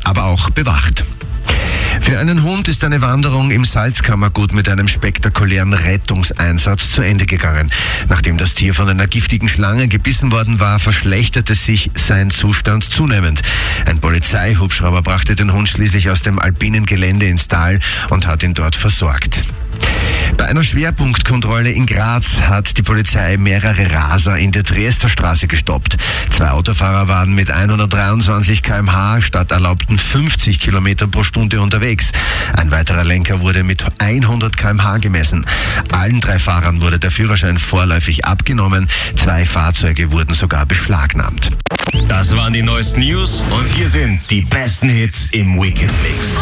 aber auch bewacht. Für einen Hund ist eine Wanderung im Salzkammergut mit einem spektakulären Rettungseinsatz zu Ende gegangen. Nachdem das Tier von einer giftigen Schlange gebissen worden war, verschlechterte sich sein Zustand zunehmend. Ein Polizeihubschrauber brachte den Hund schließlich aus dem alpinen Gelände ins Tal und hat ihn dort versorgt. Bei einer Schwerpunktkontrolle in Graz hat die Polizei mehrere Raser in der Triester Straße gestoppt. 2 Autofahrer waren mit 123 km/h statt erlaubten 50 km pro Stunde unterwegs. Ein weiterer Lenker wurde mit 100 km/h gemessen. Allen 3 Fahrern wurde der Führerschein vorläufig abgenommen. 2 Fahrzeuge wurden sogar beschlagnahmt. Das waren die neuesten News und hier sind die besten Hits im Weekend Mix.